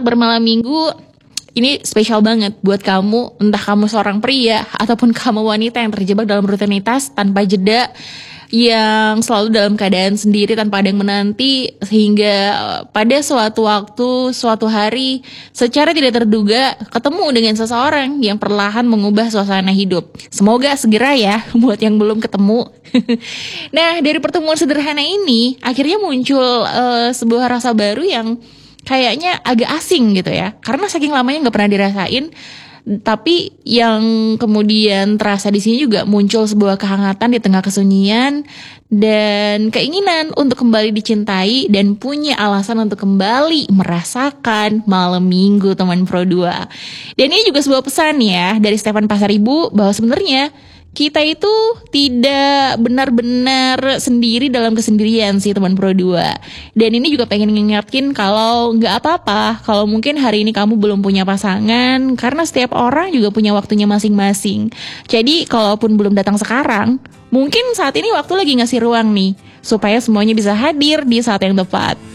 bermalam minggu ini spesial banget buat kamu, entah kamu seorang pria ataupun kamu wanita yang terjebak dalam rutinitas tanpa jeda, yang selalu dalam keadaan sendiri tanpa ada yang menanti, sehingga pada suatu waktu, suatu hari secara tidak terduga ketemu dengan seseorang yang perlahan mengubah suasana hidup. Semoga segera ya buat yang belum ketemu. Nah, dari pertemuan sederhana ini akhirnya muncul sebuah rasa baru yang kayaknya agak asing gitu ya, karena saking lamanya nggak pernah dirasain. Tapi yang kemudian terasa di sini juga muncul sebuah kehangatan di tengah kesunyian dan keinginan untuk kembali dicintai dan punya alasan untuk kembali merasakan malam minggu teman Pro 2. Dan ini juga sebuah pesan ya dari Stefan Pasaribu bahwa sebenarnya kita itu tidak benar-benar sendiri dalam kesendirian sih teman Pro 2. Dan ini juga pengen ngingetin kalau gak apa-apa kalau mungkin hari ini kamu belum punya pasangan, karena setiap orang juga punya waktunya masing-masing. Jadi kalaupun belum datang sekarang, mungkin saat ini waktu lagi ngasih ruang nih supaya semuanya bisa hadir di saat yang tepat.